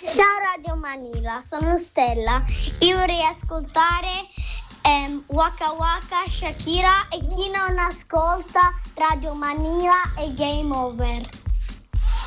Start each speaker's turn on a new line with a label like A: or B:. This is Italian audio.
A: Ciao Radio Manila, sono Stella. Io vorrei ascoltare Waka Waka, Shakira, e chi non ascolta Radio Manila è game over.